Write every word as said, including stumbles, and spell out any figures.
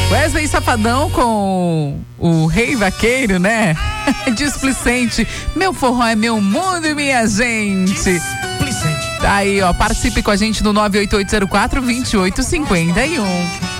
Wesley Safadão com o Rei Vaqueiro, né? Displicente. Meu forró é meu mundo e minha gente. Displicente. Tá aí, ó. Participe com a gente no nove oito oito zero quatro, dois oito cinco um.